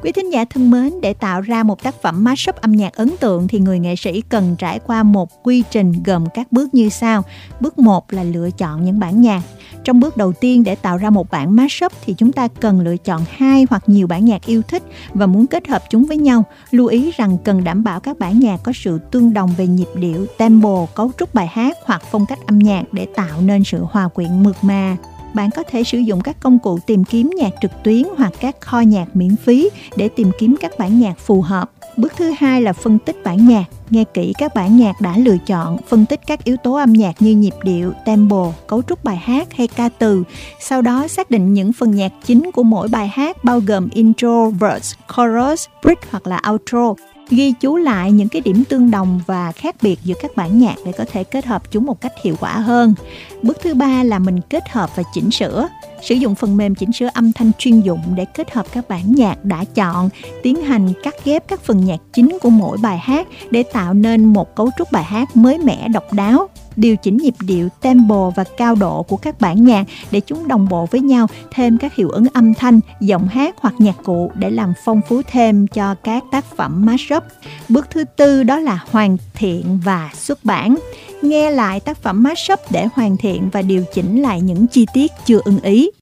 Quý thính giả thân mến, để tạo ra một tác phẩm mashup âm nhạc ấn tượng thì người nghệ sĩ cần trải qua một quy trình gồm các bước như sau. Bước 1 là lựa chọn những bản nhạc. Trong bước đầu tiên, để tạo ra một bản mashup thì chúng ta cần lựa chọn 2 hoặc nhiều bản nhạc yêu thích và muốn kết hợp chúng với nhau. Lưu ý rằng cần đảm bảo các bản nhạc có sự tương đồng về nhịp điệu, tempo, cấu trúc bài hát hoặc phong cách âm nhạc để tạo nên sự hòa quyện mượt mà. Bạn có thể sử dụng các công cụ tìm kiếm nhạc trực tuyến hoặc các kho nhạc miễn phí để tìm kiếm các bản nhạc phù hợp. Bước thứ 2 là phân tích bản nhạc. Nghe kỹ các bản nhạc đã lựa chọn, phân tích các yếu tố âm nhạc như nhịp điệu, tempo, cấu trúc bài hát hay ca từ. Sau đó xác định những phần nhạc chính của mỗi bài hát bao gồm intro, verse, chorus, bridge hoặc là outro. Ghi chú lại những cái điểm tương đồng và khác biệt giữa các bản nhạc để có thể kết hợp chúng một cách hiệu quả hơn. Bước thứ 3 là mình kết hợp và chỉnh sửa. Sử dụng phần mềm chỉnh sửa âm thanh chuyên dụng để kết hợp các bản nhạc đã chọn, tiến hành cắt ghép các phần nhạc chính của mỗi bài hát để tạo nên một cấu trúc bài hát mới mẻ độc đáo. Điều chỉnh nhịp điệu, tempo và cao độ của các bản nhạc để chúng đồng bộ với nhau, thêm các hiệu ứng âm thanh, giọng hát hoặc nhạc cụ để làm phong phú thêm cho các tác phẩm mashup. Bước thứ 4 đó là hoàn thiện và xuất bản. Nghe lại tác phẩm mashup để hoàn thiện và điều chỉnh lại những chi tiết chưa ưng ý.